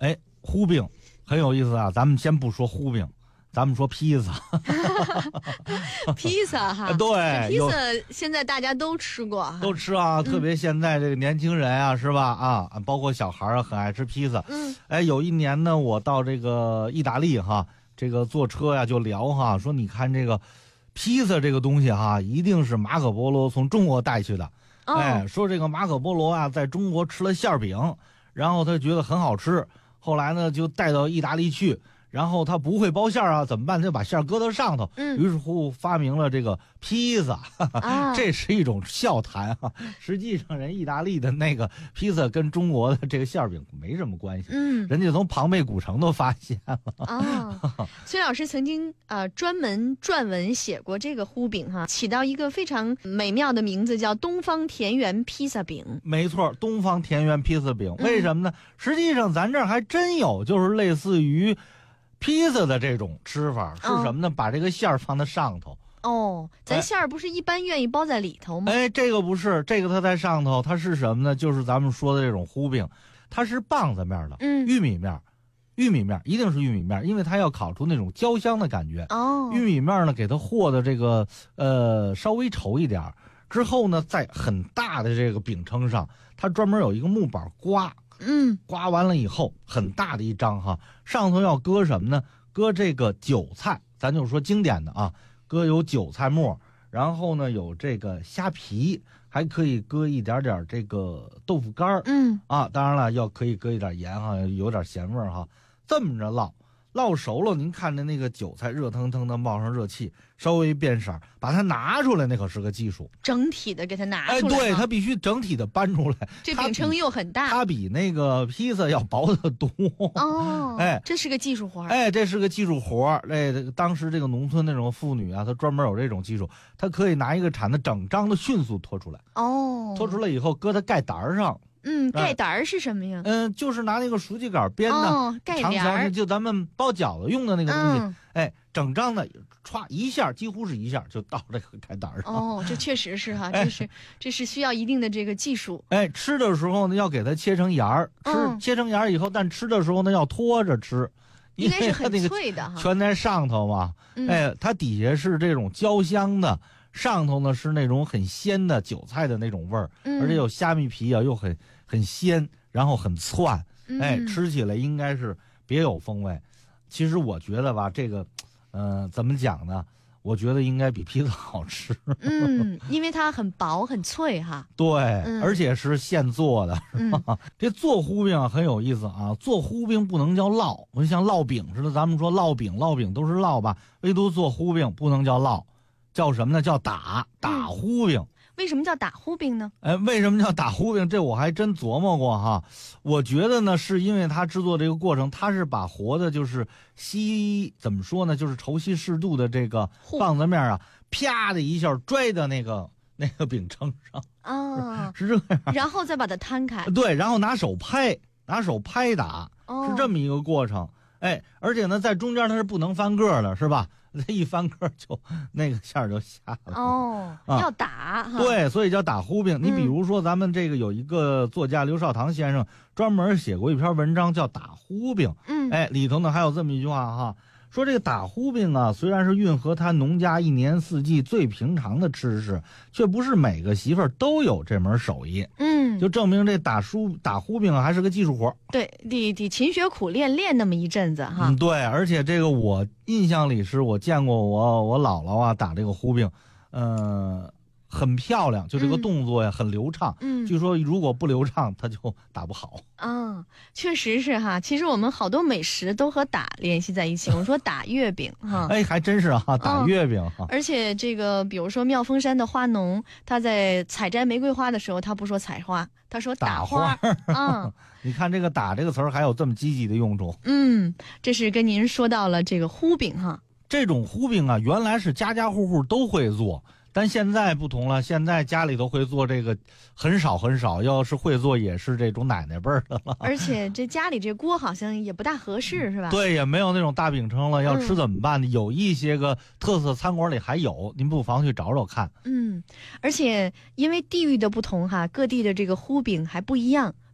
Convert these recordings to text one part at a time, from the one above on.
哎，糊饼很有意思啊，咱们先不说糊饼，咱们说披萨。 披萨哈， 对， 披萨现在大家都吃过哈， 都吃啊，特别现在这个年轻人啊，是吧？啊，包括小孩啊，很爱吃披萨。哎，有一年呢，我到这个意大利哈，这个坐车呀就聊哈，说你看这个披萨这个东西哈，一定是马可波罗从中国带去的。哎，说这个马可波罗啊，在中国吃了馅饼，然后他觉得很好吃，后来呢就带到意大利去。然后他不会包馅啊，怎么办？就把馅搁到上头。于是乎发明了这个披萨，这是一种笑谈啊。实际上，人意大利的那个披萨跟中国的这个馅饼没什么关系。人家从庞贝古城都发现了。 崔老师曾经专门撰文写过这个糊饼哈，起到一个非常美妙的名字，叫东方田园披萨饼。 没错，东方田园披萨饼。为什么呢？实际上咱这儿还真有，就是类似于披萨的这种吃法，是什么呢？把这个馅儿放在上头。 咱馅儿不是一般愿意包在里头吗？ 哎，这个不是，这个它在上头，它是什么呢？就是咱们说的这种糊饼，它是棒子面的，玉米面，一定是玉米面，因为它要烤出那种焦香的感觉。玉米面呢，给它和的这个稍微稠一点，之后呢，在很大的这个饼铛上，它专门有一个木板刮。刮完了以后，很大的一张哈，上头要搁什么呢？搁这个韭菜，咱就说经典的啊，搁有韭菜末，然后呢有这个虾皮，还可以搁一点点这个豆腐干当然了，可以搁一点盐哈，有点咸味哈。这么着烙熟了，您看着那个韭菜热腾腾的冒上热气，稍微变色，把它拿出来，那可是个技术。 整体的给它拿出来。 对，它必须整体的搬出来。 这饼铛又很大， 它比那个披萨要薄得多。 这是个技术活。 这是个技术活。当时这个农村那种妇女啊，她专门有这种技术，她可以拿一个铲子整张的迅速拖出来。拖出来以后搁在盖胆上。 盖胆儿是什么呀？ 就是拿那个熟鸡杆编的， 盖长条，就咱们包饺子用的那个东西。整张的歘一下，几乎是一下就到这个盖胆上。 这确实是哈，这是需要一定的这个技术。 吃的时候呢，要给它切成沿儿，切成沿儿以后，但吃的时候呢，要拖着吃。 应该是很脆的哈， 全在上头嘛。它底下是这种焦香的，上头呢是那种很鲜的韭菜的那种味儿，而且有虾米皮啊，又很鲜，然后很窜。吃起来应该是别有风味。其实我觉得吧，这个，怎么讲呢？我觉得应该比披萨好吃。 因为它很薄很脆哈。 对，而且是现做的。这做糊饼很有意思啊。做糊饼不能叫烙，就像烙饼似的。咱们说烙饼都是烙吧，唯独做糊饼不能叫烙，叫什么呢？叫打糊饼。 为什么叫打糊饼呢？ 为什么叫打糊饼？这我还真琢磨过哈。我觉得呢，是因为它制作这个过程，它是把活的，就是怎么说呢，就是稠稀适度的这个棒子面啊，啪的一下拽到那个饼铛上是这样， 然后再把它摊开。 对，然后拿手拍打，是这么一个过程。而且呢，在中间它是不能翻个的，是吧？它一翻个就那个馅儿就下了。 要打。 对，所以叫打糊饼。你比如说，咱们这个有一个作家刘少棠先生专门写过一篇文章叫《打糊饼》。里头呢还有这么一句话哈，说这个打糊饼啊，虽然是运河滩农家一年四季最平常的吃食，却不是每个媳妇儿都有这门手艺。就证明这打糊饼还是个技术活。对， 得勤学苦练那么一阵子哈。 对，而且这个我印象里是我见过我姥姥啊打这个糊饼，很漂亮，就这个动作呀很流畅。据说如果不流畅，它就打不好。 确实是哈。其实我们好多美食都和打联系在一起。我说打月饼哈， 还真是啊，打月饼哈。 而且这个，比如说妙峰山的花农，他在采摘玫瑰花的时候，他不说采花，他说打花。 你看这个打这个词儿还有这么积极的用处。 这是跟您说到了这个糊饼哈。 这种糊饼啊，原来是家家户户都会做。但现在不同了，现在家里头会做这个很少，要是会做也是这种奶奶辈儿的了。 而且这家里这锅好像也不大合适，是吧？ 对，也没有那种大饼铛了，要吃怎么办呢？有一些个特色餐馆里还有，您不妨去找找看。 而且因为地域的不同哈，各地的这个糊饼还不一样。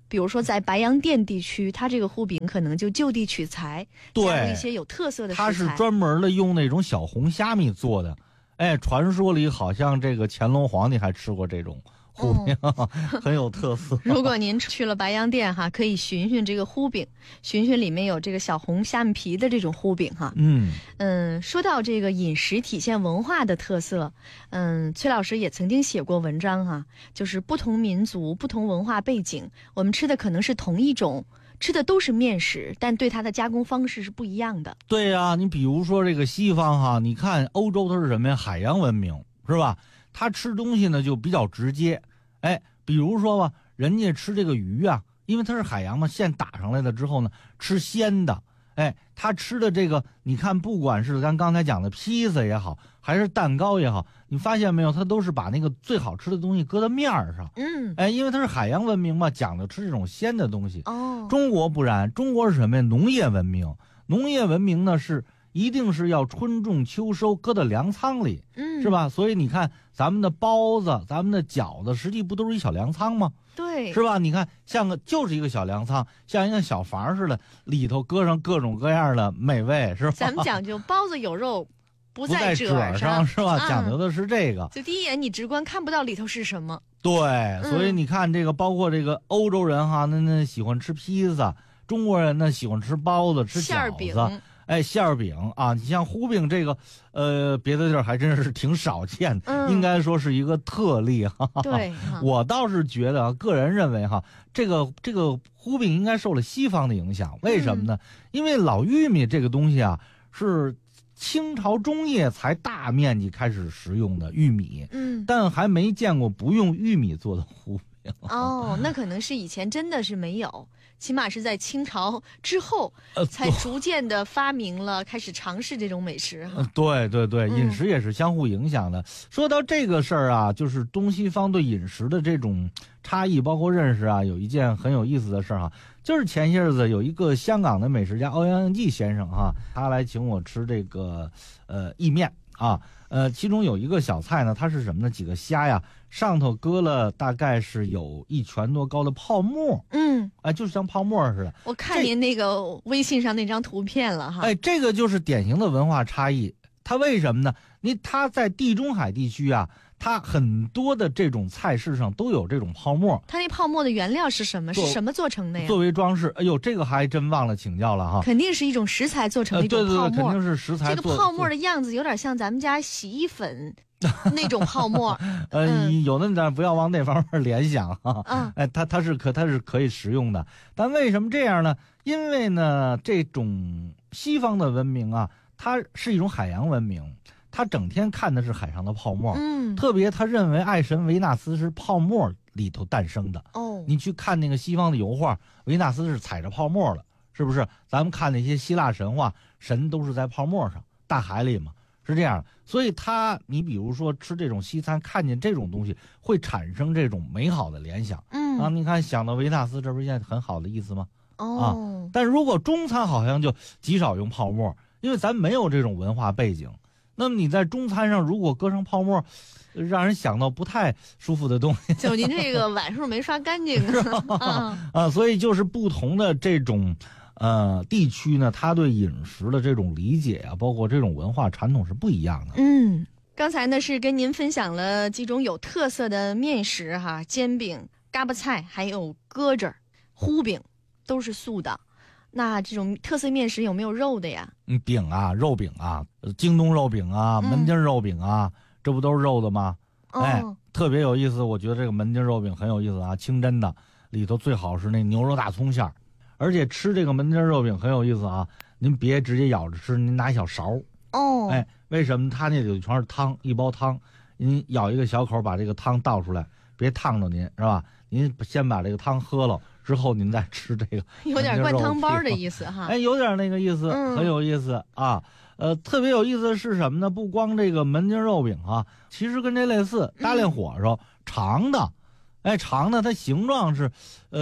比如说在白洋淀地区，它这个糊饼可能就地取材，加入一些有特色的食材。 它是专门的用那种小红虾米做的。哎，传说里好像这个乾隆皇帝还吃过这种糊饼，很有特色。 如果您去了白洋淀哈，可以寻寻这个糊饼，寻寻里面有这个小红虾米皮的这种糊饼哈。说到这个饮食体现文化的特色，崔老师也曾经写过文章哈，就是不同民族、不同文化背景，我们吃的可能是同一种。吃的都是面食，但对它的加工方式是不一样的。 对呀，你比如说这个西方哈，你看欧洲它是什么呀？海洋文明是吧？它吃东西呢就比较直接。哎，比如说吧，人家吃这个鱼啊，因为它是海洋嘛，现打上来了之后呢，吃鲜的。哎，他吃的这个，你看，不管是咱刚才讲的披萨也好，还是蛋糕也好，你发现没有，他都是把那个最好吃的东西搁在面上。哎，因为它是海洋文明嘛，讲究吃这种鲜的东西。中国不然，中国是什么呀？农业文明。农业文明呢是一定是要春种秋收，搁到粮仓里，是吧？所以你看咱们的包子、咱们的饺子，实际不都是一小粮仓吗？ 对， 是吧？你看，就是一个小粮仓，像一个小房似的，里头搁上各种各样的美味，是吧？ 咱们讲究包子有肉，不在褶上，是吧？讲究的是这个。 就第一眼你直观看不到里头是什么。 对，所以你看这个，包括这个欧洲人哈，那喜欢吃披萨，中国人呢喜欢吃包子、吃饺子。哎，馅儿饼啊，你像糊饼这个，别的地儿还真是挺少见的，应该说是一个特例哈。 对， 我倒是觉得，个人认为哈，这个糊饼应该受了西方的影响，为什么呢？因为老玉米这个东西啊，是清朝中叶才大面积开始食用的玉米，但还没见过不用玉米做的糊饼。 那可能是以前真的是没有。起码是在清朝之后，才逐渐的发明了，开始尝试这种美食哈。 对，饮食也是相互影响的。说到这个事儿啊，就是东西方对饮食的这种差异，包括认识啊，有一件很有意思的事儿哈，就是前些日子有一个香港的美食家欧阳应霁先生哈，他来请我吃这个意面啊。其中有一个小菜呢，它是什么呢？几个虾呀，上头搁了大概是有1拳多高的泡沫，就是像泡沫似的。 我看您那个微信上那张图片了哈。 哎，这个就是典型的文化差异。它为什么呢？它在地中海地区啊，它很多的这种菜式上都有这种泡沫。 它那泡沫的原料是什么？是什么做成的呀？ 作为装饰。哎呦，这个还真忘了请教了哈。 肯定是一种食材做成的一种泡沫。 对，肯定是食材。 这个泡沫的样子有点像咱们家洗衣粉那种泡沫。 有的咱不要往那方面联想哈。哎，它是可以食用的。但为什么这样呢？因为呢，这种西方的文明啊，它是一种海洋文明。他整天看的是海上的泡沫，特别他认为爱神维纳斯是泡沫里头诞生的。你去看那个西方的油画，维纳斯是踩着泡沫的，是不是？咱们看那些希腊神话，神都是在泡沫上，大海里嘛，是这样。所以你比如说吃这种西餐，看见这种东西会产生这种美好的联想。你看想到维纳斯，这不是一件很好的意思吗？但如果中餐好像就极少用泡沫，因为咱没有这种文化背景。那么你在中餐上如果搁上泡沫，让人想到不太舒服的东西。 就您这个碗是不是没刷干净所以就是不同的这种地区呢，他对饮食的这种理解啊，包括这种文化传统是不一样的。 刚才呢是跟您分享了几种有特色的面食哈，煎饼、嘎巴菜，还有鸽子、糊饼，都是素的。那这种特色面食有没有肉的呀？ 饼啊，肉饼啊，京东肉饼啊，门钉肉饼啊，这不都是肉的吗？哎，特别有意思。我觉得这个门钉肉饼很有意思啊，清真的，里头最好是那牛肉大葱馅儿。而且吃这个门钉肉饼很有意思啊，您别直接咬着吃，您拿一小勺。哎，为什么？它那里全是汤，一包汤，您咬一个小口，把这个汤倒出来，别烫着您，是吧？您先把这个汤喝了。之后您再吃这个， 有点灌汤包的意思哈。 哎，有点那个意思，很有意思啊。特别有意思的是什么呢？不光这个门钉肉饼啊，其实跟这类似，大连火烧长的，哎，长的它形状是，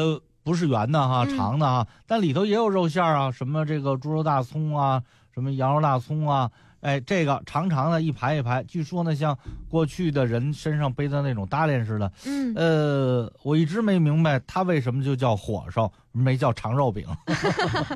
不是圆的哈，长的哈，但里头也有肉馅啊，什么这个猪肉大葱啊，什么羊肉大葱啊，哎，这个长长的一排一排，据说呢像过去的人身上背的那种搭链似的。我一直没明白它为什么就叫火烧，没叫长肉饼。